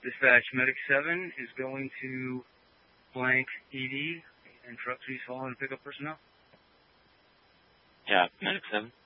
Dispatch, Medic 7 is going to blank ED and truck 3's fallen to pick up personnel. Yeah, Medic 7.